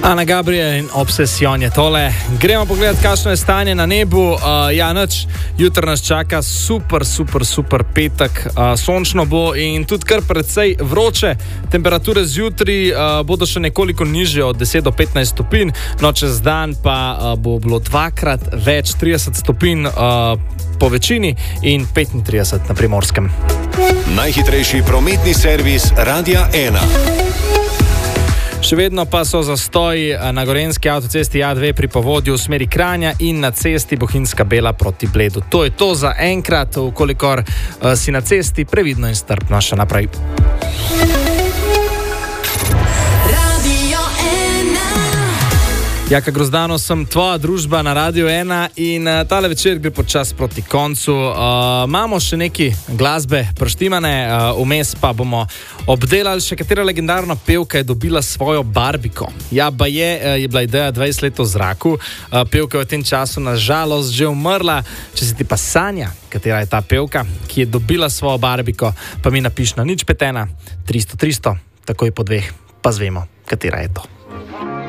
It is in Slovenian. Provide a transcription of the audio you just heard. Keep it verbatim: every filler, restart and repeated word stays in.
Ana Gabriel in Obsession je tole. Gremo pogledat, kakšno je stanje na nebu. Uh, ja, nič, jutro nas čaka super, super, super petek. Uh, sončno bo in tudi kar precej vroče. Temperature zjutraj uh, bodo še nekoliko nižje od deset do petnajst stopinj, no čez dan pa uh, bo bilo dvakrat več, trideset stopinj uh, po večini in petintrideset na Primorskem. Najhitrejši prometni servis Radia ena. Še vedno pa so zastoji na gorenjski avtocesti A dva pri Povodju v smeri Kranja in na cesti Bohinjska Bela proti Bledu. To je to za enkrat, ukolikor uh, si na cesti, previdno in strpno še naprej. Jaka Grozdano, sem tvoja družba na Radiu ena in uh, tale večer gre počas proti koncu. Uh, imamo še neki glasbe preštimane, uh, vmes pa bomo obdelali še katera legendarna pevka je dobila svojo barbiko. Ja, ba je, uh, je bila ideja dvajset let v zraku, uh, pevka je v tem času na žalost že umrla. Če si ti pa sanja, katera je ta pevka, ki je dobila svojo barbiko, pa mi napiš na nič pet ena tristo tristo, takoj po dveh, pa zvemo, katera je to.